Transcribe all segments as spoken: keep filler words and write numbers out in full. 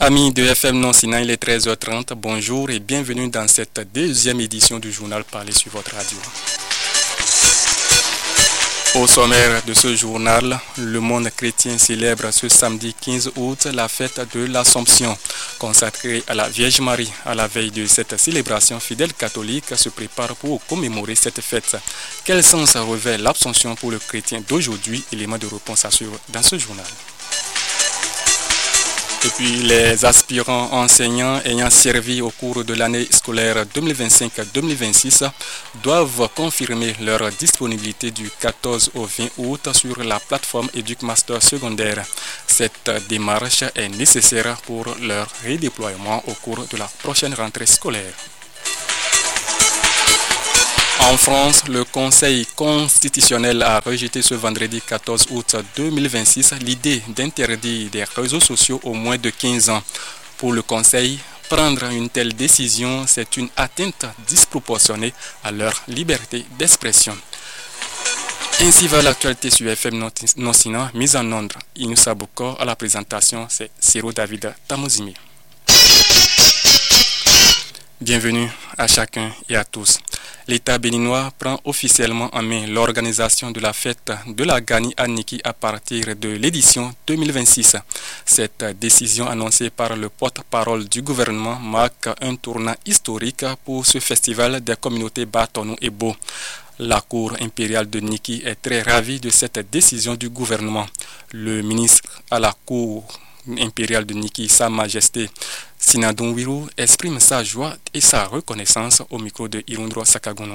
Amis de F M Non-Sina, il est treize heures trente. Bonjour et bienvenue dans cette deuxième édition du journal parlé sur votre radio. Au sommaire de ce journal, le monde chrétien célèbre ce samedi quinze août la fête de l'Assomption, consacrée à la Vierge Marie. À la veille de cette célébration, fidèles catholiques se préparent pour commémorer cette fête. Quel sens revêt l'Assomption pour le chrétien d'aujourd'hui? Élément de réponse à suivre dans ce journal. Et puis, les aspirants enseignants ayant servi au cours de l'année scolaire deux mille vingt-cinq deux mille vingt-six doivent confirmer leur disponibilité du quatorze au vingt août sur la plateforme EducMaster secondaire. Cette démarche est nécessaire pour leur redéploiement au cours de la prochaine rentrée scolaire. En France, le Conseil constitutionnel a rejeté ce vendredi quatorze août deux mille vingt-six l'idée d'interdire des réseaux sociaux aux moins de quinze ans. Pour le Conseil, prendre une telle décision, c'est une atteinte disproportionnée à leur liberté d'expression. Ainsi va l'actualité sur F M Non-Sina, mise en onde. Inoussa Boko, à la présentation, c'est Ciro David Tamozimi. Bienvenue à chacun et à tous. L'État béninois prend officiellement en main l'organisation de la fête de la Gani à Niki à partir de l'édition deux mille vingt-six. Cette décision annoncée par le porte-parole du gouvernement marque un tournant historique pour ce festival des communautés Batonou et Bo. La cour impériale de Niki est très ravie de cette décision du gouvernement. Le ministre à la cour impériale de Niki, Sa Majesté Sinadon Wiru, exprime sa joie et sa reconnaissance au micro de Irundro Sakagono.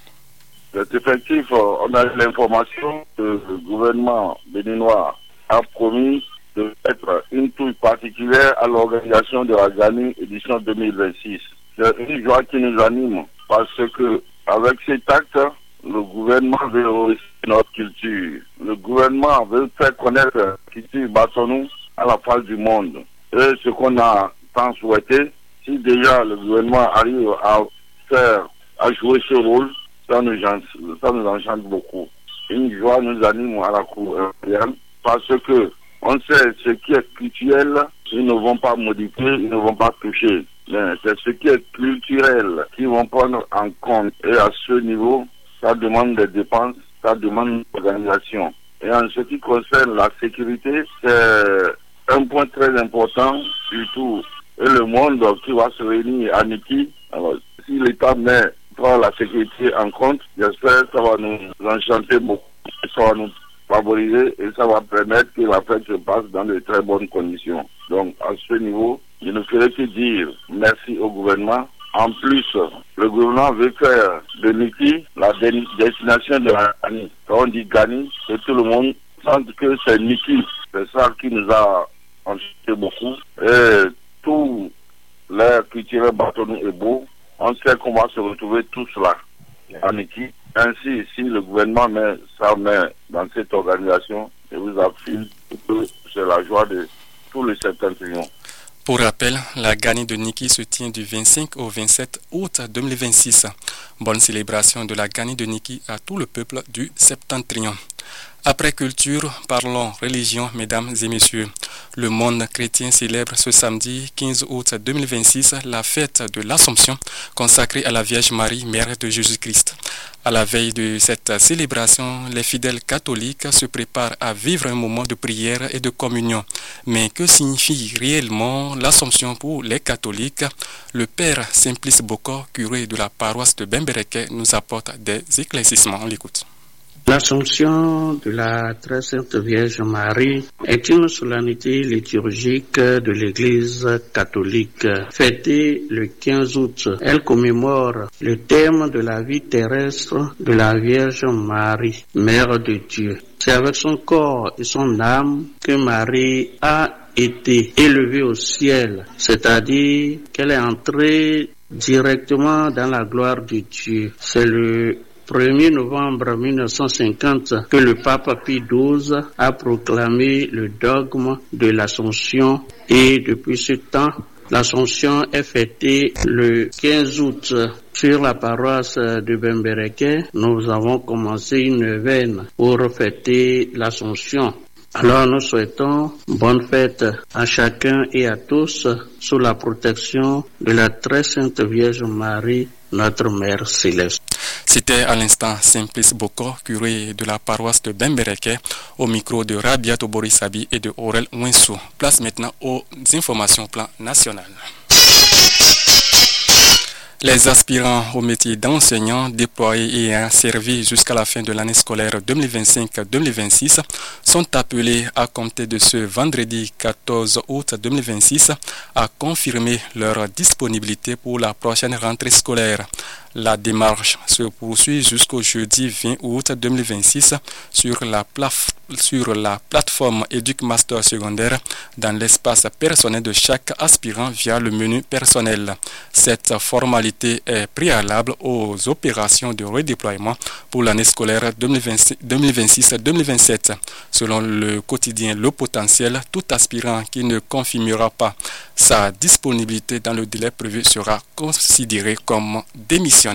C'est effectif, on a l'information que le gouvernement béninois a promis de mettre une touche particulière à l'organisation de la Gani édition deux mille vingt-six. C'est une joie qui nous anime parce que avec cet acte, le gouvernement veut rehausser notre culture. Le gouvernement veut faire connaître la culture Batonou à la face du monde. Et ce qu'on a tant souhaité, si déjà le gouvernement arrive à faire, à jouer ce rôle, ça nous, ça nous enchante beaucoup. Une joie nous anime à la cour impériale parce que on sait ce qui est culturel, ils ne vont pas modifier, ils ne vont pas toucher. Mais c'est ce qui est culturel qu'ils vont prendre en compte. Et à ce niveau, ça demande des dépenses, ça demande une organisation. Et en ce qui concerne la sécurité, c'est un point très important, surtout, et le monde qui va se réunir à Niki. Alors, si l'État met prend la sécurité en compte, j'espère que ça va nous enchanter beaucoup, ça va nous favoriser et ça va permettre que la fête se passe dans de très bonnes conditions. Donc, à ce niveau, je ne ferai que dire merci au gouvernement. En plus, le gouvernement veut faire de Niki la destination de la Gani. Quand on dit Gani, c'est tout le monde sent que c'est Niki. C'est ça qui nous a enchanté beaucoup. Et tous les culturels Batonou et Bo, on sait qu'on va se retrouver tous là, à Niki. Ainsi, si le gouvernement met sa main dans cette organisation, je vous affirme que c'est la joie de tous les septentrions. Pour rappel, la Gani de Niki se tient du vingt-cinq au vingt-sept août deux mille vingt-six. Bonne célébration de la Gani de Niki à tout le peuple du Septentrion. Après culture, parlons religion, mesdames et messieurs. Le monde chrétien célèbre ce samedi quinze août deux mille vingt-six la fête de l'Assomption consacrée à la Vierge Marie, Mère de Jésus-Christ. À la veille de cette célébration, les fidèles catholiques se préparent à vivre un moment de prière et de communion. Mais que signifie réellement l'Assomption pour les catholiques? Le Père Simplice Boko, curé de la paroisse de Bembereke, nous apporte des éclaircissements. On l'écoute. L'Assomption de la Très Sainte Vierge Marie est une solennité liturgique de l'Église catholique. Fêtée le quinze août, elle commémore le terme de la vie terrestre de la Vierge Marie, Mère de Dieu. C'est avec son corps et son âme que Marie a été élevée au ciel, c'est-à-dire qu'elle est entrée directement dans la gloire de Dieu. C'est le premier novembre mille neuf cent cinquante que le pape Pie douze a proclamé le dogme de l'Assomption et depuis ce temps, l'Assomption est fêtée le quinze août. Sur la paroisse de Bembereke, nous avons commencé une neuvaine pour fêter l'Assomption. Alors nous souhaitons bonne fête à chacun et à tous sous la protection de la très sainte Vierge Marie, notre Mère Céleste. C'était à l'instant Simplice Boko, curé de la paroisse de Bembereke, au micro de Rabiato Borissabi et de Aurel Winsou. Place maintenant aux informations plan national. Les aspirants au métier d'enseignant déployés et servis jusqu'à la fin de l'année scolaire deux mille vingt-cinq deux mille vingt-six sont appelés à compter de ce vendredi quatorze août deux mille vingt-six à confirmer leur disponibilité pour la prochaine rentrée scolaire. La démarche se poursuit jusqu'au jeudi vingt août deux mille vingt-six sur la, plaf- sur la plateforme EducMaster secondaire dans l'espace personnel de chaque aspirant via le menu personnel. Cette formalité est préalable aux opérations de redéploiement pour l'année scolaire deux mille vingt-six deux mille vingt-sept. Selon le quotidien Le Potentiel, tout aspirant qui ne confirmera pas sa disponibilité dans le délai prévu sera considéré comme démissionnaire.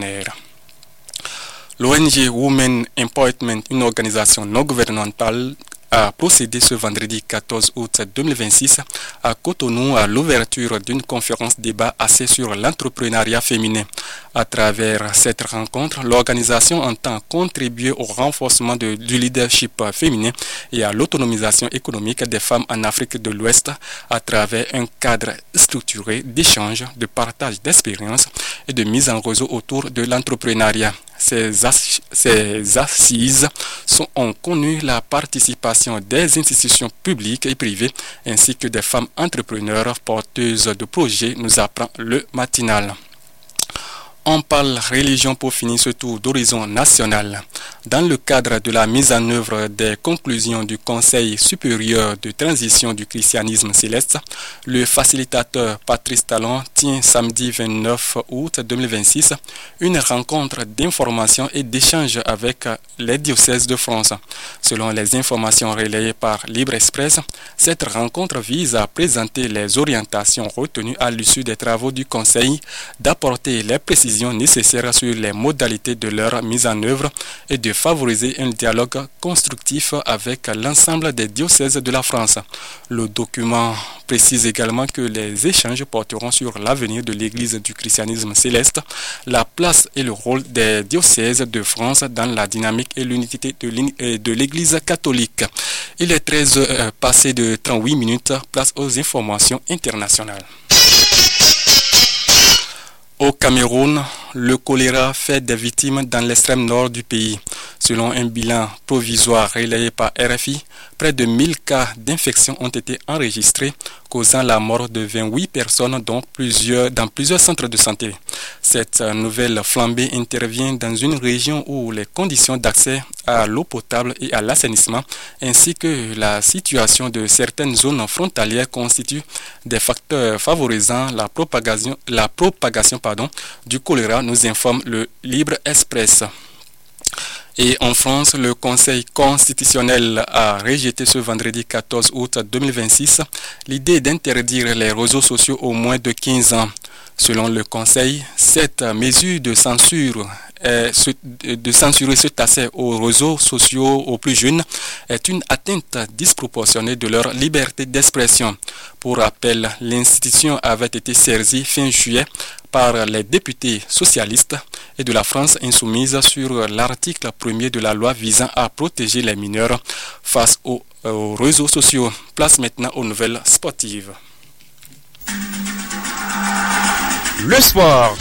L'O N G Women Empowerment, une organisation non gouvernementale, a procédé ce vendredi quatorze août deux mille vingt-six à Cotonou à l'ouverture d'une conférence débat axée sur l'entrepreneuriat féminin. À travers cette rencontre, l'organisation entend contribuer au renforcement de, du leadership féminin et à l'autonomisation économique des femmes en Afrique de l'Ouest à travers un cadre structuré d'échange, de partage d'expériences et de mise en réseau autour de l'entrepreneuriat. Ces, as- ces assises sont, ont connu la participation des institutions publiques et privées ainsi que des femmes entrepreneurs porteuses de projets, nous apprend le matinal. On parle religion pour finir ce tour d'horizon national. Dans le cadre de la mise en œuvre des conclusions du Conseil supérieur de transition du christianisme céleste, le facilitateur Patrice Talon tient samedi vingt-neuf août deux mille vingt-six une rencontre d'information et d'échange avec les diocèses de France. Selon les informations relayées par Libre Express, cette rencontre vise à présenter les orientations retenues à l'issue des travaux du Conseil, d'apporter les précisions nécessaires sur les modalités de leur mise en œuvre et de favoriser un dialogue constructif avec l'ensemble des diocèses de la France. Le document précise également que les échanges porteront sur l'avenir de l'Église du christianisme céleste, la place et le rôle des diocèses de France dans la dynamique et l'unité de l'Église catholique. Il est treize heures passé de trente-huit minutes, place aux informations internationales. Au Cameroun, le choléra fait des victimes dans l'extrême nord du pays. Selon un bilan provisoire relayé par R F I, près de mille cas d'infection ont été enregistrés, causant la mort de vingt-huit personnes dont plusieurs, dans plusieurs centres de santé. Cette nouvelle flambée intervient dans une région où les conditions d'accès à l'eau potable et à l'assainissement, ainsi que la situation de certaines zones frontalières constituent des facteurs favorisant la propagation, la propagation pardon, du choléra, nous informe le Libre Express. Et en France, le Conseil constitutionnel a rejeté ce vendredi quatorze août deux mille vingt-six l'idée d'interdire les réseaux sociaux aux moins de quinze ans. Selon le Conseil, cette mesure de censure est, de censurer cet accès aux réseaux sociaux aux plus jeunes est une atteinte disproportionnée de leur liberté d'expression. Pour rappel, l'institution avait été saisie fin juillet par les députés socialistes et de la France insoumise sur l'article premier de la loi visant à protéger les mineurs face aux, aux réseaux sociaux. Place maintenant aux nouvelles sportives. Le sport.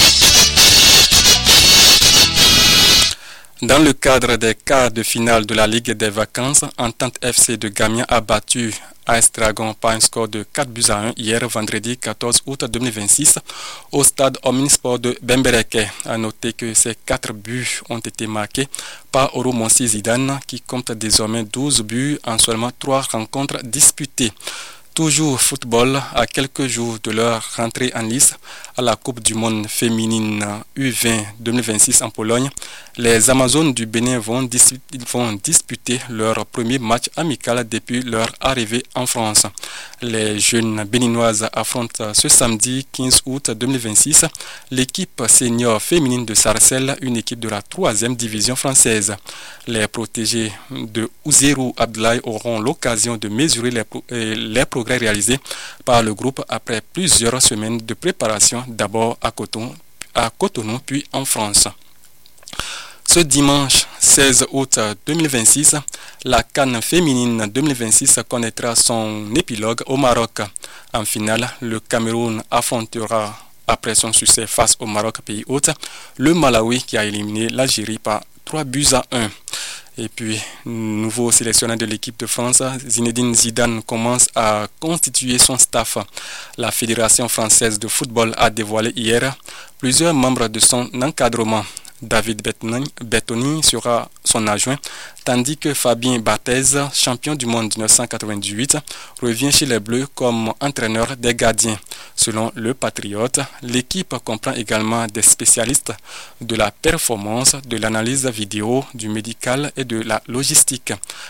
Dans le cadre des quarts de finale de la Ligue des vacances, Entente F C de Gamian a battu A S Dragon par un score de quatre buts à un hier vendredi quatorze août deux mille vingt-six au stade Omnisport de Bembereke. A noter que ces quatre buts ont été marqués par Oromonsi Zidane qui compte désormais douze buts en seulement trois rencontres disputées. Toujours football, à quelques jours de leur rentrée en lice à la Coupe du Monde féminine U vingt deux mille vingt-six en Pologne, les Amazones du Bénin vont, dis- vont disputer leur premier match amical depuis leur arrivée en France. Les jeunes béninoises affrontent ce samedi quinze août deux mille vingt-six l'équipe senior féminine de Sarcelles, une équipe de la troisième division française. Les protégés de Ouzérou Abdoulaye auront l'occasion de mesurer les, pro- les progrès réalisés par le groupe après plusieurs semaines de préparation, d'abord à Cotonou, à Cotonou puis en France. Ce dimanche seize août deux mille vingt-six, la CAN féminine deux mille vingt-six connaîtra son épilogue au Maroc. En finale, le Cameroun affrontera, après son succès face au Maroc, pays hôte, le Malawi qui a éliminé l'Algérie par trois buts à un. Et puis, nouveau sélectionneur de l'équipe de France, Zinedine Zidane commence à constituer son staff. La Fédération française de football a dévoilé hier plusieurs membres de son encadrement. David Bettoni sera son adjoint, tandis que Fabien Barthez, champion du monde mille neuf cent quatre-vingt-dix-huit, revient chez les Bleus comme entraîneur des gardiens. Selon le Patriote, l'équipe comprend également des spécialistes de la performance, de l'analyse vidéo, du médical et de la logistique.